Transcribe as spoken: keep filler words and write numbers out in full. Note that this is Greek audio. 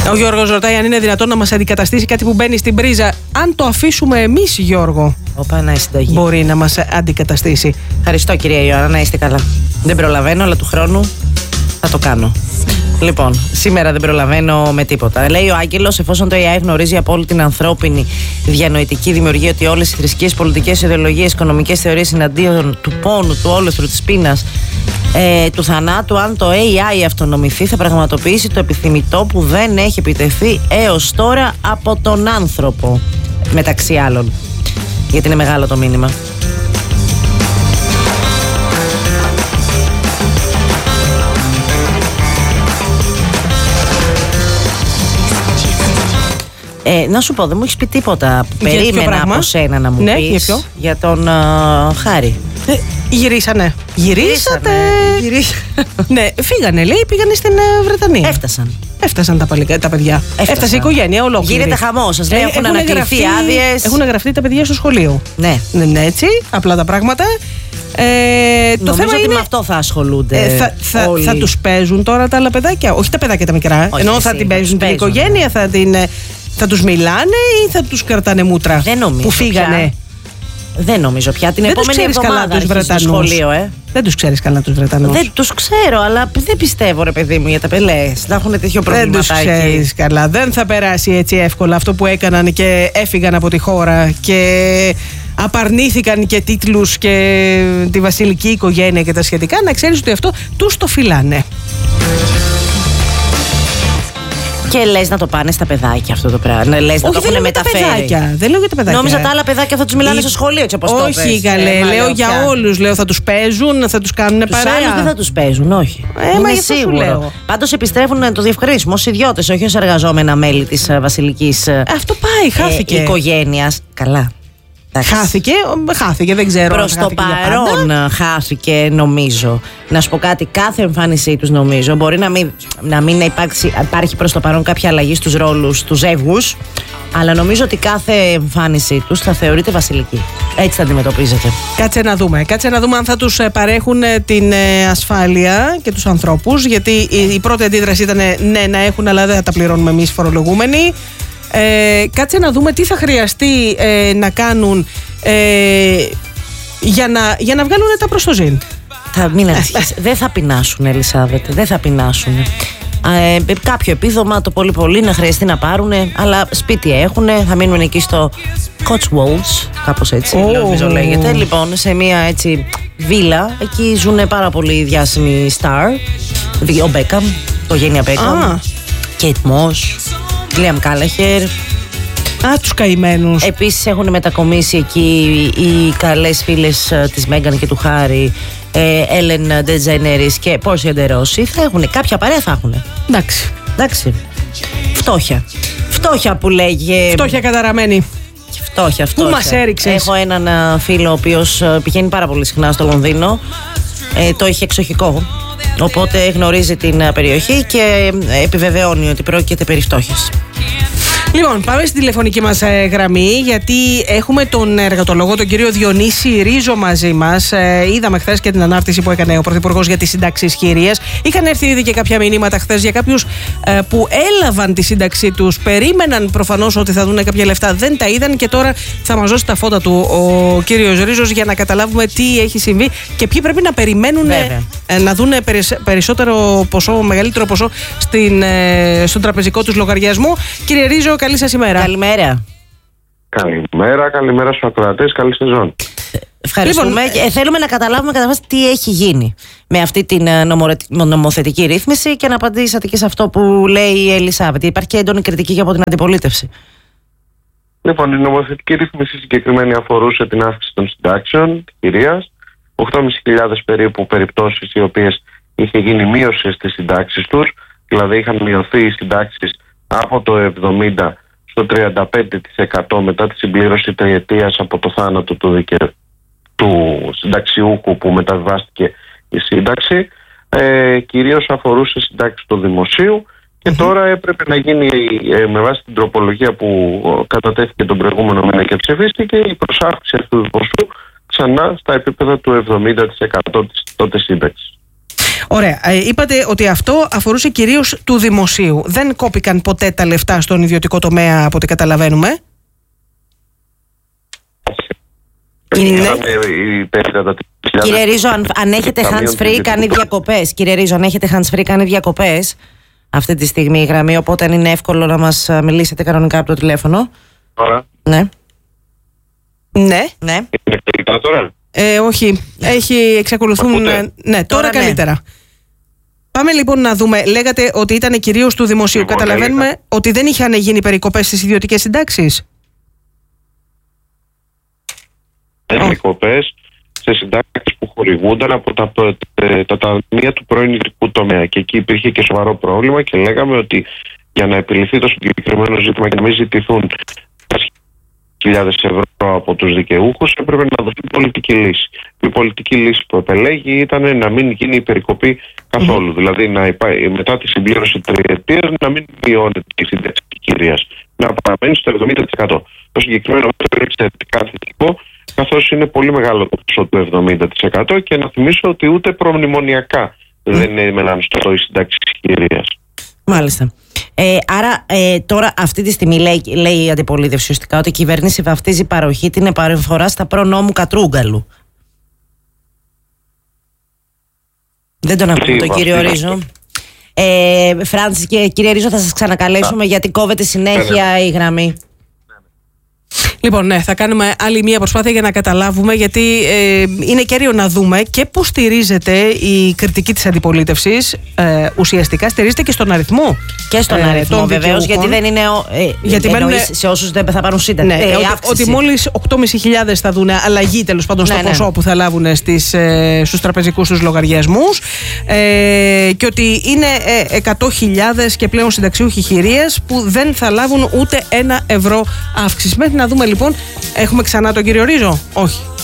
Ο Γιώργος ρωτάει αν είναι δυνατόν να μας αντικαταστήσει κάτι που μπαίνει στην πρίζα. Αν το αφήσουμε εμείς, Γιώργο, Οπα, να συνταγή. μπορεί να μας αντικαταστήσει. Ευχαριστώ, κυρία Ιωάννα, να είστε καλά. Δεν προλαβαίνω, αλλά του χρόνου θα το κάνω. Λοιπόν, σήμερα δεν προλαβαίνω με τίποτα. Λέει ο Άγγελος, εφόσον το έι άι γνωρίζει από όλη την ανθρώπινη διανοητική δημιουργία ότι όλες οι θρησκείες, πολιτικές ιδεολογίες, οικονομικές θεωρίες εναντίον του πόνου, του όλεθρου, της πείνας, ε, του θανάτου, αν το έι άι αυτονομηθεί, θα πραγματοποιήσει το επιθυμητό που δεν έχει επιτευχθεί έως τώρα από τον άνθρωπο. Μεταξύ άλλων. Γιατί είναι μεγάλο το μήνυμα. Ε, να σου πω, δεν μου έχεις πει τίποτα. Για Περίμενα από σένα να μου ναι, πεις για, ποιο? για τον uh, Χάρη. Ε, γυρίσανε. Γυρίσατε. Γυρίσανε. Ναι, φύγανε, λέει, πήγανε στην uh, Βρετανία. Έφτασαν. Έφτασαν τα, παλικα, τα παιδιά. Έφτασαν. Έφτασε η οικογένεια ολόκληρη. Γίνεται χαμός. Σας λέει, Ε, έχουν ανακληθεί άδειες. Έχουν γραφτεί τα παιδιά στο σχολείο. Ναι. Ναι, ναι, έτσι, απλά τα πράγματα. Ε, το Νομίζω θέμα ότι είναι, με αυτό θα ασχολούνται. ε, θα, θα, όλοι. θα τους παίζουν τώρα τα άλλα παιδάκια. Όχι τα παιδάκια τα μικρά. Όχι, ενώ εσύ, θα την θα παίζουν τους την παίζουν. οικογένεια, θα, την, θα τους μιλάνε ή θα τους κρατάνε μούτρα. Δεν νομίζω που φύγανε. πια. Δεν νομίζω πια. Την Δεν τους επόμενη ξέρεις καλά εβδομάδα τους αρχίζει το Βρετανούς. σχολείο, ε. Δεν τους ξέρεις καλά τους Βρετανούς. Δεν τους ξέρω, αλλά δεν πιστεύω, ρε παιδί μου, για τα πελές. Να έχουν τέτοιο Δεν τους προβληματάκι. ξέρεις καλά. Δεν θα περάσει έτσι εύκολα αυτό που έκαναν και έφυγαν από τη χώρα και απαρνήθηκαν και τίτλους και τη βασιλική οικογένεια και τα σχετικά. Να ξέρεις ότι αυτό τους το φυλάνε. Και λες να το πάνε στα παιδάκια αυτό το πράγμα. Ναι, λες να Όχι, το δεν έχουν λέω για τα μεταφέρει. παιδάκια. Δεν λέω για τα παιδάκια. Νόμιζα τα άλλα παιδάκια θα τους μιλάνε Η- στο σχολείο, έτσι όπως το Όχι, πες. καλέ. Ε, μα λέω λέω για πια. όλους. Λέω θα τους παίζουν, θα τους κάνουν Τους παρέα. άλλους δεν θα τους παίζουν, όχι. Ε, μα Είναι γι' αυτό σου σίγουρο. λέω. Πάντως επιστρέφουν, να το διευκρινίσουμε, ως ιδιώτες, όχι ως εργαζόμενα μέλη της ε, βασιλικής ε, Αυτό πάει, χάθηκε. ε, οικογένειας. Καλά. Εντάξει. Χάθηκε, χάθηκε, δεν ξέρω. Προς αν το χάθηκε για παρόν πάντα. χάθηκε, νομίζω. Να σου πω κάτι, κάθε εμφάνισή τους, νομίζω, μπορεί να μην, να μην υπάρξει, υπάρχει προς το παρόν κάποια αλλαγή στους ρόλους του ζεύγους, αλλά νομίζω ότι κάθε εμφάνισή τους θα θεωρείται βασιλική. Έτσι θα αντιμετωπίζεται. Κάτσε να δούμε. Κάτσε να δούμε αν θα τους ε, παρέχουν ε, την ε, ασφάλεια και τους ανθρώπους. Γιατί η, η πρώτη αντίδραση ήταν ε, ναι, να έχουν, αλλά δεν θα τα πληρώνουμε εμείς φορολογούμενοι. Ε, κάτσε να δούμε τι θα χρειαστεί ε, να κάνουν ε, για, να, για να βγάλουν τα προστοζήν. Θα, μην ανησυχείς. Δεν θα πεινάσουν, Ελισάβετ. Δεν θα πεινάσουν. Ε, κάποιο επίδομα το πολύ πολύ να χρειαστεί να πάρουν, αλλά σπίτι έχουν, θα μείνουν εκεί στο Cotswolds, κάπως έτσι Oh. νομίζω λέγεται. Λοιπόν, σε μια έτσι βίλα, εκεί ζουν πάρα πολύ διάσημοι star. Ο Μπέκαμ, η οικογένεια Μπέκαμ, Α. Κέιτ Μος, Λίαμ Κάλαχερ. Α, τους καημένους. Επίσης έχουν μετακομίσει εκεί οι καλές φίλες ε, της Μέγκαν και του Χάρη, Έλεν Ντετζενέρης και Πόρσια Ντερόση. Θα έχουν, κάποια παρέα θα έχουν. Εντάξει. Εντάξει. Φτώχεια. Φτώχεια που λέγε. Φτώχεια καταραμένη. Φτώχεια, φτώχεια. μας έριξες? Έχω έναν α, φίλο ο οποίος α, πηγαίνει πάρα πολύ συχνά στο Λονδίνο. Ε, το είχε εξοχικό. Οπότε γνωρίζει την α, περιοχή και ε, επιβεβαιώνει ότι πρόκειται περί φτώχειας. Λοιπόν, πάμε στην τηλεφωνική μας ε, γραμμή, γιατί έχουμε τον εργατολόγο, τον κύριο Διονύση Ρίζο μαζί μας. Ε, είδαμε χθες και την ανάρτηση που έκανε ο Πρωθυπουργός για τη σύνταξη ισχυρίας. Είχαν έρθει ήδη και κάποια μηνύματα χθες για κάποιους ε, που έλαβαν τη σύνταξή τους. Περίμεναν προφανώς ότι θα δουν κάποια λεφτά, δεν τα είδαν και τώρα θα μας δώσει τα φώτα του ο κύριος Ρίζος για να καταλάβουμε τι έχει συμβεί και ποιοι πρέπει να περιμένουν ε, να δουν περισσότερο ποσό, μεγαλύτερο ποσό στην, ε, στον τραπεζικό τους λογαριασμό. Κύριε Ρίζο, καλή σας ημέρα. Καλημέρα. Καλημέρα, καλημέρα στους ακροατές, καλή σεζόν. Ευχαριστούμε. Λοιπόν, ε, θέλουμε να καταλάβουμε καταρχάς τι έχει γίνει με αυτή την ε, νομοре- νομοθετική ρύθμιση και να απαντήσατε και σε αυτό που λέει η Ελισάβετ. Υπάρχει και έντονη κριτική και από την αντιπολίτευση. Λοιπόν, η νομοθετική ρύθμιση συγκεκριμένη αφορούσε την αύξηση των συντάξεων της κυρίας. οκτώ χιλιάδες πεντακόσιες περίπου περιπτώσεις οι οποίες είχε γίνει μείωση στις συντάξεις τους, δηλαδή είχαν μειωθεί οι συντάξεις από το εβδομήντα στο τριάντα πέντε τοις εκατό μετά τη συμπλήρωση τριετίας από το θάνατο του, δικαι... του συνταξιούχου που μεταβιβάστηκε η σύνταξη. Ε, κυρίως αφορούσε συντάξεις του δημοσίου και mm-hmm. τώρα έπρεπε να γίνει ε, με βάση την τροπολογία που κατατέθηκε τον προηγούμενο μήνα και ψηφίστηκε η προσάυξηση αυτού του ποσού ξανά στα επίπεδα του εβδομήντα τοις εκατό της τότε σύνταξης. Ωραία. Ε, είπατε ότι αυτό αφορούσε κυρίως του δημοσίου. Δεν κόπηκαν ποτέ τα λεφτά στον ιδιωτικό τομέα, από ό,τι καταλαβαίνουμε. Ναι. Κύριε Ρίζο, αν, αν έχετε hands free κάνει διακοπές. Κύριε Ρίζο, αν έχετε hands free κάνει διακοπές αυτή τη στιγμή η γραμμή, οπότε αν είναι εύκολο να μας μιλήσετε κανονικά από το τηλέφωνο. Τώρα. Ναι. Ναι. Ναι. Είναι καλύτερα τώρα? Ε, όχι. Έχει, εξακολουθούν. Ναι, τώρα, τώρα καλύτερα. Ναι. Πάμε λοιπόν να δούμε. Λέγατε ότι ήταν κυρίως του δημοσίου. Λοιπόν, Καταλαβαίνουμε έλεγα. ότι δεν είχαν γίνει περικοπές στις ιδιωτικές συντάξεις. Περικοπές σε συντάξεις που χορηγούνταν από τα, τα ταμεία του πρώην ιδιωτικού τομέα. Και εκεί υπήρχε και σοβαρό πρόβλημα και λέγαμε ότι για να επιληθεί το συγκεκριμένο ζήτημα και να μην ζητηθούν χιλιάδες ευρώ από τους δικαιούχους, έπρεπε να δοθεί πολιτική λύση. Η πολιτική λύση που επελέγει ήταν να μην γίνει η περικοπή καθόλου. Mm-hmm. Δηλαδή να υπά... μετά τη συμπλήρωση τριετίας να μην μειώνεται η σύνταξη κυρίας. Να παραμένει στο εβδομήντα τοις εκατό. Το συγκεκριμένο μέτρο είναι εξαιρετικά θετικό, καθώς είναι πολύ μεγάλο το ποσό του εβδομήντα τοις εκατό, και να θυμίσω ότι ούτε προμνημονιακά mm. δεν έμεναν στο η σύνταξη κυρίας. Μάλιστα. Ε, άρα ε, τώρα αυτή τη στιγμή λέει, λέει η αντιπολίτευση ουσιαστικά ότι η κυβέρνηση βαφτίζει παροχή την επαναφορά στα προνόμου Κατρούγκαλου. Δεν τον ακούω τον κύριο Ρίζο. Ε, Φράντσις και κύριε Ρίζο, θα σας ξανακαλέσουμε Α. γιατί κόβεται συνέχεια ναι, ναι. η γραμμή. Λοιπόν, ναι, θα κάνουμε άλλη μία προσπάθεια για να καταλάβουμε, γιατί ε, είναι κέριο να δούμε και πώς στηρίζεται η κριτική της αντιπολίτευσης. Ε, ουσιαστικά στηρίζεται και στον αριθμό. Και στον ε, αριθμό, βεβαίως, γιατί δεν είναι. Ε, γιατί μένουν, σε όσους δεν θα πάρουν σύνταξη. Ναι, ε, ότι, ότι μόλις οκτώ χιλιάδες πεντακόσιοι θα δουν αλλαγή τέλος πάντων στο ναι, ποσό ναι. που θα λάβουν στις, ε, στους τραπεζικούς τους λογαριασμούς. Ε, και ότι είναι ε, εκατό χιλιάδες και πλέον συνταξιούχοι χειρίας που δεν θα λάβουν ούτε ένα ευρώ αύξηση. Μέχρι να δούμε λοιπόν, έχουμε ξανά τον κύριο Ρίζο? Όχι.